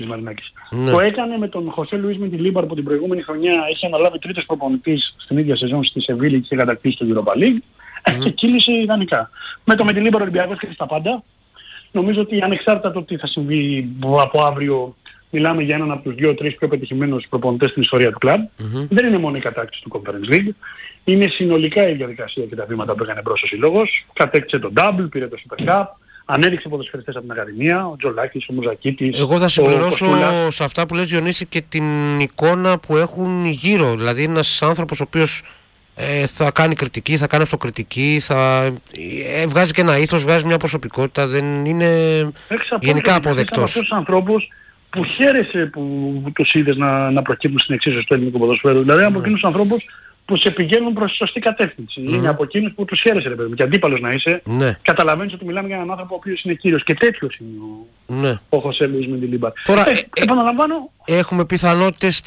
Μαρινάκης. Το έκανε με τον Χωσέ Λουίς Μεντιλίμπαρ που την προηγούμενη χρονιά είχε αναλάβει τρίτος προπονητής στην ίδια σεζόν στη Σεβίλη και είχε κατακτήσει το Europa League και κύλησε ιδανικά. Με τον Μεντιλίμπαρ ο Ολυμπιακός και στα πάντα. Νομίζω ότι ανεξάρτητα το τι θα συμβεί από αύριο, μιλάμε για έναν από τους 2-3 πιο πετυχημένους προπονητές στην ιστορία του κλαμπ. Δεν είναι μόνο η κατάκτηση του Conference League. Είναι συνολικά η διαδικασία και τα βήματα που έκανε μπρος ο σύλλογος. Κατέκτησε τον Double, πήρε το Super Cup. Ανέδειξε ποδοσφαιριστές από την Ακαδημία, ο Τζολάκης, ο Μουζακίτης. Εγώ θα συμπληρώσω σε αυτά που λες, Διονύση, και την εικόνα που έχουν γύρω. Δηλαδή ένας άνθρωπος ο οποίος θα κάνει κριτική, θα κάνει αυτοκριτική, θα βγάζει και ένα ήθος, βγάζει μια προσωπικότητα, δεν είναι γενικά αποδεκτός. Είναι αυτούς τους ανθρώπους που χαίρεσε που τους είδες να προκύπτουν στην εξίσωση του ελληνικού ποδοσφαίρου. Δηλαδή από εκείνους τους ανθρώπους που σε πηγαίνουν προς τη σωστή κατεύθυνση. Είναι από εκείνους που τους χαίρεσε, ρε παιδί. Και αντίπαλος να είσαι, καταλαβαίνεις ότι μιλάμε για έναν άνθρωπο ο οποίος είναι κύριος. Και τέτοιος είναι ο Χωσέ Λουίς Μεντιλίμπαρ. Τώρα, επαναλαμβάνω. Έχουμε πιθανότητες,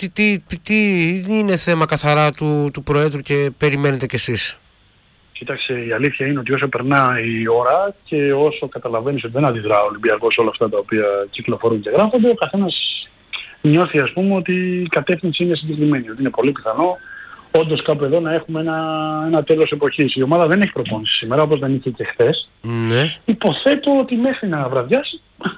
τι είναι θέμα καθαρά του Προέδρου και περιμένετε κι εσείς? Κοίταξε, η αλήθεια είναι ότι όσο περνάει η ώρα και όσο καταλαβαίνεις ότι δεν αντιδρά ο Ολυμπιακός όλα αυτά τα οποία κυκλοφορούν και γράφονται, ο καθένας νιώθει, ας πούμε, ότι η κατεύθυνση είναι συγκεκριμένη. Ότι είναι πολύ πιθανό όντως κάπου εδώ να έχουμε ένα τέλος εποχής. Η ομάδα δεν έχει προπόνηση σήμερα, όπως δεν είχε και χθες. Υποθέτω ότι μέχρι να βραδιάσει,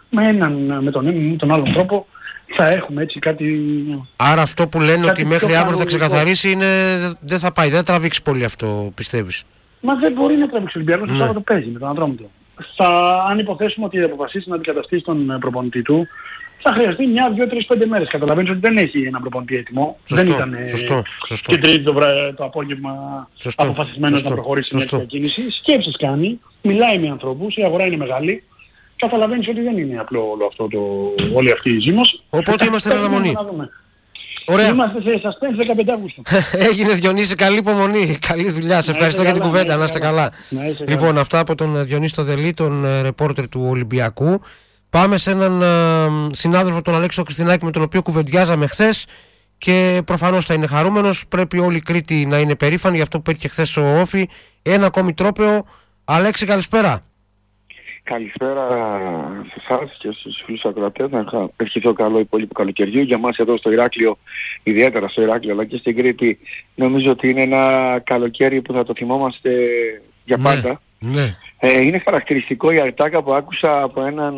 με τον άλλον τρόπο, θα έχουμε έτσι κάτι... Άρα αυτό που λένε ότι μέχρι αύριο θα ξεκαθαρίσει δεν θα πάει, δεν θα τραβήξει πολύ αυτό, πιστεύεις? Μα δεν μπορεί να τραβήξει ο Ολυμπιακός, το Σάββατο παίζει με τον Ατρόμητο. Αν υποθέσουμε ότι αποφασίσει να αντικαταστήσει τον προπονητή του, θα χρειαστεί 1, 2, 3, 5 μέρες. Καταλαβαίνεις ότι δεν έχει ένα προπονητή έτοιμο. Δεν ήταν την Τρίτη το απόγευμα αποφασισμένος να προχωρήσει με την κίνηση. Σκέψεις κάνει, μιλάει με ανθρώπους, η αγορά είναι μεγάλη. Καταλαβαίνεις ότι δεν είναι απλό όλο αυτό όλη αυτή η ζήμωση. Οπότε είμαστε εν αναμονή. Ωραία. Είμαστε σε suspense 15 Αυγούστου. Έγινε, Διονύση, καλή υπομονή, καλή δουλειά. Σε ευχαριστώ για την κουβέντα, να είστε καλά. Λοιπόν, αυτά από τον Διονύση Τοδελή, τον ρεπόρτερ του Ολυμπιακού. Πάμε σε έναν συνάδελφο, τον Αλέξη Χριστινάκη, με τον οποίο κουβεντιάζαμε χθες και προφανώς θα είναι χαρούμενος. Πρέπει όλη η Κρήτη να είναι περήφανη για αυτό που πέτυχε χθες ο Όφη. Ένα ακόμη τρόπαιο. Αλέξη, καλησπέρα. Καλησπέρα σε εσάς και στους φίλους ακροατές. Να ευχηθώ καλό υπόλοιπο καλοκαιριού. Για μας εδώ στο Ηράκλειο, ιδιαίτερα στο Ηράκλειο αλλά και στην Κρήτη, νομίζω ότι είναι ένα καλοκαίρι που θα το θυμόμαστε για πάντα. Ναι. Είναι χαρακτηριστικό η αρτάκα που άκουσα από έναν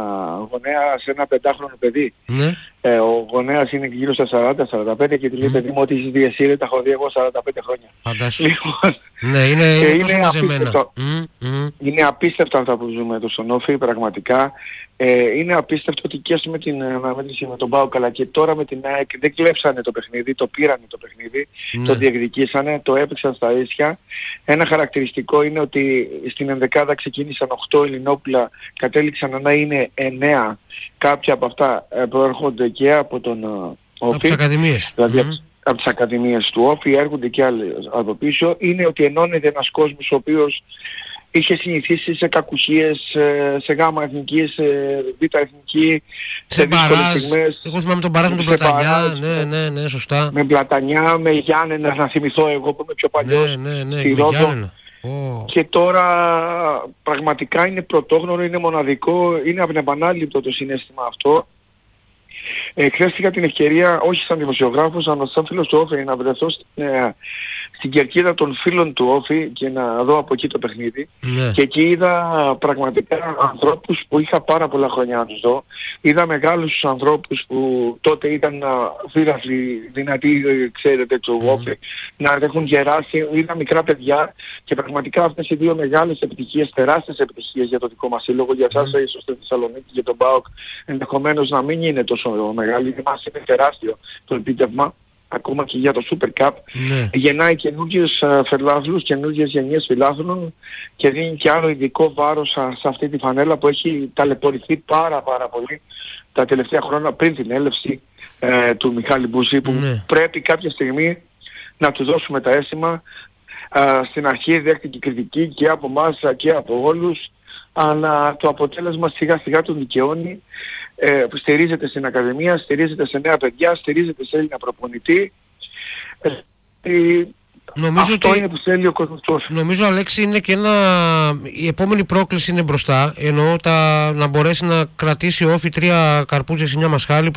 γονέα σε ένα 5χρονο παιδί. Ναι. Ο γονέας είναι γύρω στα 40-45 και του λέει, παιδί μου, ότι είσαι διασύρε, τα έχω δει εγώ 45 χρόνια. Φαντάσου. Ναι, είναι τόσο μαζεμένα. Είναι απίστευτα αυτά που ζούμε εδώ στον Όφη, πραγματικά. Είναι απίστευτο ότι και με την αναμέτρηση με τον ΠΑΟΚ αλλά και τώρα με την ΑΕΚ δεν κλέψανε το παιχνίδι, το πήρανε το παιχνίδι, το διεκδικήσανε, το έπαιξαν στα ίσια. Ένα χαρακτηριστικό είναι ότι στην ενδεκάδα ξεκίνησαν 8 Ελληνόπουλα, κατέληξαν να είναι 9. Κάποια από αυτά προέρχονται και από τον Όφη. Από τις ακαδημίες. Δηλαδή από τις ακαδημίες του Όφη, έρχονται και άλλοι από πίσω. Είναι ότι ενώνεται ένας κόσμος ο οποίος είχε συνηθίσει σε κακουχίες, σε γάμα εθνική, σε β' εθνική, σε δύσκολες στιγμές. Εγώ θυμάμαι τον παράδειγμα του Πλατανιά, ναι, σωστά. Με Πλατανιά, με Γιάννενα, να θυμηθώ εγώ που είμαι πιο παλιός. Ναι, με Γιάννενα. Και τώρα πραγματικά είναι πρωτόγνωρο, είναι μοναδικό, είναι απανεπανάληπτο το συναίσθημα αυτό. Χθες είχα την ευκαιρία, όχι σαν δημοσιογράφος, αλλά σαν φίλος του Όφη, να βρεθώ στην κερκίδα των φίλων του Όφη και να δω από εκεί το παιχνίδι. Ναι. Και εκεί είδα πραγματικά ανθρώπους που είχα πάρα πολλά χρόνια να τους δω. Είδα μεγάλους ανθρώπους που τότε ήταν φίλαθλοι, δυνατοί, ξέρετε, του Όφη, να έχουν γεράσει. Είδα μικρά παιδιά και πραγματικά αυτές οι δύο μεγάλες επιτυχίες, τεράστιες επιτυχίες για το δικό μας σύλλογο, για εσάς ίσως στη Θεσσαλονίκη και τον ΠΑΟΚ ενδεχομένως να μην είναι τόσο μεγάλη, για μας είναι τεράστιο το επίτευγμα. Ακόμα και για το Super Cup, γεννάει καινούργιους φιλάθλους, καινούργιες γενιές φιλάθλων και δίνει και άλλο ειδικό βάρος σε αυτή τη φανέλα που έχει ταλαιπωρηθεί πάρα πολύ τα τελευταία χρόνια πριν την έλευση του Μιχάλη Μπούση, που πρέπει κάποια στιγμή να του δώσουμε τα αίσθημα. Στην αρχή δέχτηκε κριτική και από εμάς και από όλους, αλλά το αποτέλεσμα σιγά σιγά τον δικαιώνει. Στηρίζεται στην Ακαδημία, στηρίζεται σε νέα παιδιά, στηρίζεται σε Έλληνα προπονητή. Αυτό είναι που θέλει ο κόσμος του Όφη. Νομίζω, Αλέξη, είναι και η επόμενη πρόκληση είναι μπροστά. Εννοώ να μπορέσει να κρατήσει ο Όφη 3 καρπούζες σε 9 μασχάλη.